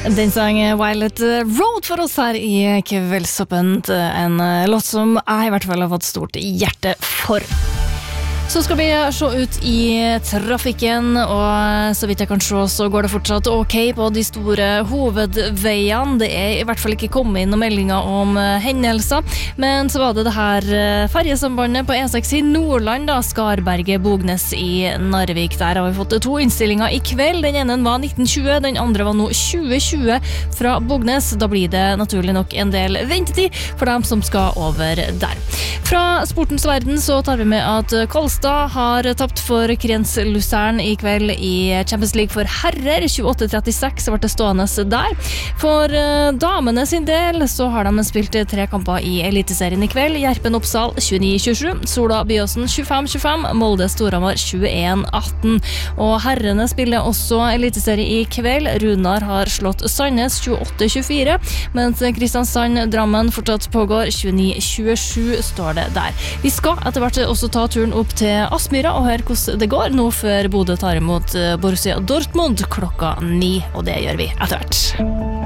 Den sang Violet Road for oss her i Kveldsåpent, en låt som jeg i hvert fall har fått stort hjerte for. Så skal vi se ut i trafikken, og så vidt jeg kan se så går det fortsatt ok på de store hovedveiene. Det i hvert fall ikke kommet inn noen meldinger om hendelser, men så var det her ferjesambandet på E6 i Nordland, da, Skarberget, Bognes i Narvik. Der har vi fått 2 innstillinger i kveld. Den ene var 1920, den andre var nå 2020 fra Bognes. Da blir det naturlig nok en del ventetid for dem som skal over der. Fra sportens verden så tar vi med at Kolstad har tapt for Kriens Luzern i kveld i Champions League for herrer. 28-36 ble det stående der. For damene sin del så har de spilt 3 kamper i Eliteserien i kveld. Gjerpen Oppsal 29-27, Sola Byåsen 25-25, Molde Storhamar 21-18. Og herrene spiller også Eliteserie i kveld. Runar har slått Sandnes 28-24, mens Kristiansand Drammen fortsatt pågår 29-27 står det der. Vi skal etter hvert også ta turen opp til Aspmyra og høre hvordan det går nå før Bodø tar imot Borussia Dortmund klokka 9, og det gjør vi etter hvert.